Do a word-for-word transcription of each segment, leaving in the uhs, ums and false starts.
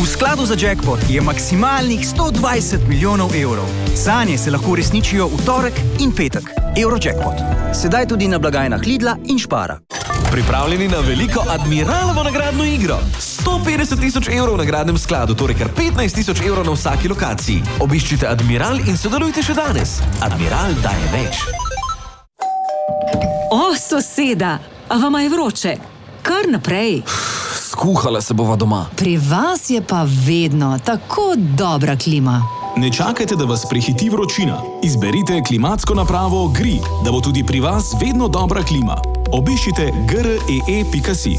V skladu za jackpot je maksimalnih sto dvajset milijonov evrov. Sanje se lahko uresničijo v torek in petek. Eurojackpot. Sedaj tudi na blagajnah Lidla in Spara. Pripravljeni na veliko Admiralovo nagradno igro. sto petdeset tisoč evrov v nagradnem skladu, torej kar petnajst tisoč evrov na vsaki lokaciji. Obiščite Admiral in sodelujte še danes. Admiral daje več. O, soseda, a vama je vroče? Kar naprej. Skuhala se bova doma. Pri vas je pa vedno tako dobra klima. Ne čakajte, da vas prehiti vročina. Izberite klimatsko napravo G R I, da bo tudi pri vas vedno dobra klima. Obiščite g r e e pika si.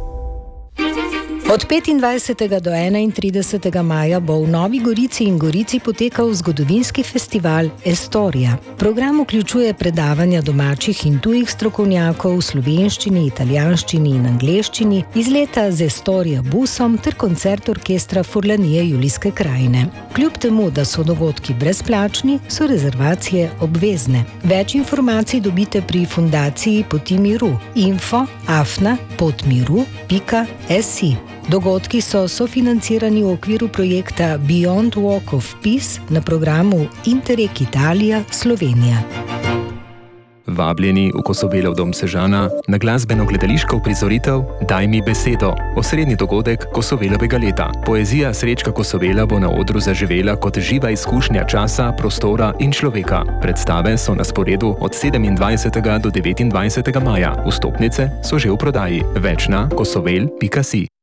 Od petindvajsetega do enaintridesetega maja bo v Novi Gorici in Gorici potekal zgodovinski festival Estorija. Program vključuje predavanja domačih in tujih strokovnjakov v slovenščini, italijanščini in angleščini, izleta z Estorija busom ter koncert orkestra Furlanije Julijske krajine. Kljub temu, da so dogodki brezplačni, so rezervacije obvezne. Več informacij dobite pri fundaciji Poti miru info afna potmiru pika si. Dogodki so sofinancirani v okviru projekta Beyond Walk of Peace na programu Interreg Italija Slovenija. Vabljeni v Kosovelov dom Sežana na glasbeno-gledališko uprizoritev Daj mi besedo, osrednji dogodek Kosovelovega leta. Poezija Srečka Kosovela bo na odru zaživela kot živa izkušnja časa, prostora in človeka. Predstave so na sporedu od sedemindvajsetega do devetindvajsetega maja. Vstopnice so že v prodaji. Več na kosovel pika si.